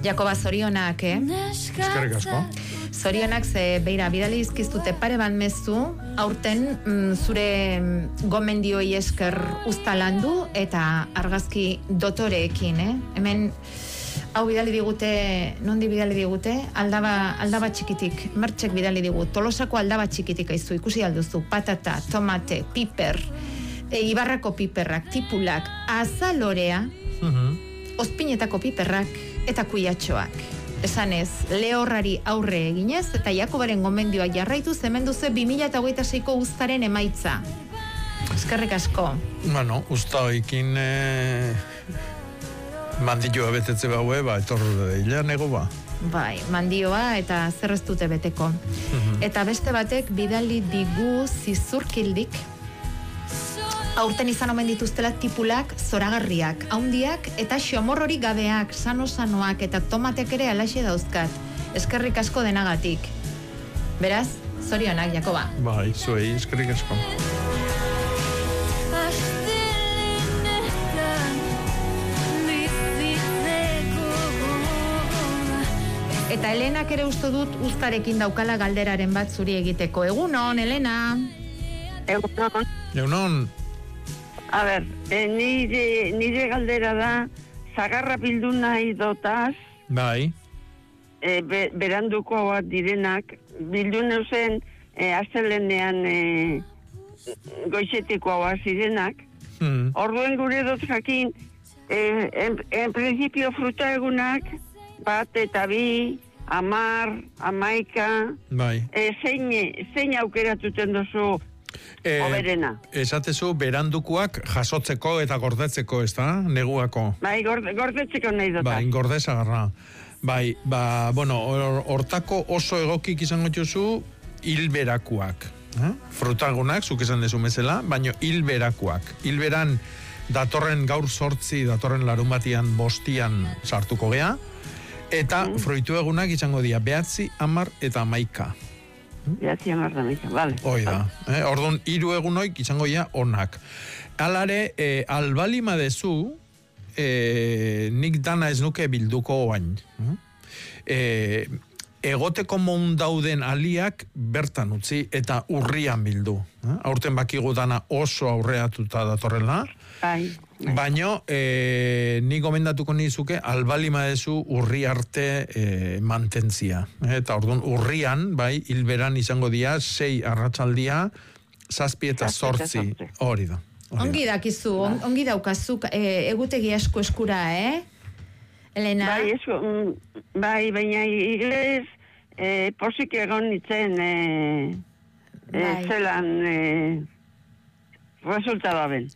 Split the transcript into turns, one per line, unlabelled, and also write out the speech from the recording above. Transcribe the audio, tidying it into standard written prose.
Jakoba, zorionak,
Eskerrik asko.
Zorionak, ze beira, bidali izkiztute pare bat mezu, aurten zure gomendioi esker uztalandu eta argazki dotoreekin, Hemen, hau bidali digute, nondi bidali digute, aldaba txikitik, Mertxek bidali digu, Tolosako aldaba txikitik aizu, ikusi alduzu, patata, tomate, piper, Ibarrako piperrak, tipulak, azalorea, Ozpinetako piperrak eta kuiatxoak. Esanez, lehorrari aurre eginez eta Jakobaren gomendioa jarraitu zemenduze 2026ko uztaren emaitza. Eskerrik asko.
Bueno, usta hoikin mandioa betetze baue, etorru da nego ba.
Bai, mandioa eta zer ez dute beteko. Eta beste batek bidali digu zizurkildik, aurten izan omen dituztela tipulak zoragarriak, haundiak eta xomorrori gabeak, sano-sanoak eta tomatek ere alaxe dauzkat. Eskerrik asko denagatik. Beraz, zorionak, Jakoba.
Bai, zuei, eskerrik asko.
Eta Elenak ere uste dut uztarekin daukala galderaren bat zuri egiteko. Egunon, Elena?
Egunon.
A ber, nire galdera da, zagarra bildu nahi dotaz,
Bai.
Beranduko bat direnak, bildu neuzen astelenean goizetiko hau zirenak. Orduen gure dut jakin, en principio fruta egunak, bat eta bi, 10, 11,
Bai.
Zein aukeratuten duzu oberena?
Esatezu berandukoak jasotzeko eta gordetzeko, ez da? Neguako.
Bai, gordetzeko nahi dut.
Bai, gordezagarra. Bai, bueno, hortako oso egokik izango dituzu hilberakuak. Frutagunak, zuk esan dezu bezala, baino hilberakuak. Hilberan datorren gaur 8, datorren larunbatian 5 sartuko gea, eta fruitu egunak izango dira 9, 10 eta 11.
Behatzi amarra maika, bale.
Hoi da. Orduan, 3 egunoik izango ia onak. Alare, albalima dezu, nik dana ez nuke bilduko oain. Egoteko mon dauden aliak bertan utzi eta urrian bildu. Aurten bakigu dana oso aurreatuta datorrela.
Bai.
Baino, nik gomendatuko nizuke albalima dezu urri arte mantentzia. Eta orduan urrian, bai, hilberan izango dia 6 arratsaldia, 7 eta 8. Hori da.
Ongi dakizu, ongi daukazuk egutegi asko eskura, Elena?
Bai, baina igles posik egon nitzen zelan resultado ben.